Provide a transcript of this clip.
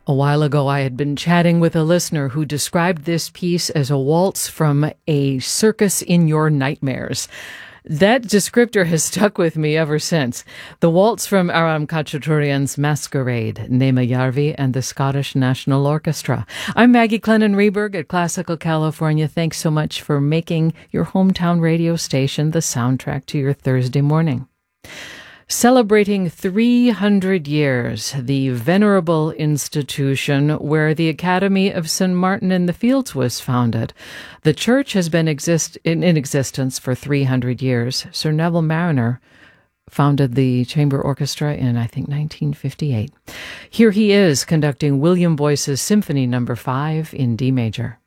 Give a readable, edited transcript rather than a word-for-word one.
A while ago, I had been chatting with a listener who described this piece as a waltz from a circus in your nightmares. That descriptor has stuck with me ever since. The waltz from Aram Khachaturian's Masquerade, Nema Yarvi and the Scottish National Orchestra. I'm Maggie Clennon-Reberg at Classical California. Thanks so much for making your hometown radio station the soundtrack to your Thursday morning. Celebrating 300 years, the venerable institution where the Academy of St. Martin in the Fields was founded. The church has been in existence for 300 years. Sir Neville Marriner founded the chamber orchestra in, I think, 1958. Here he is conducting William Boyce's Symphony No. 5 in D major.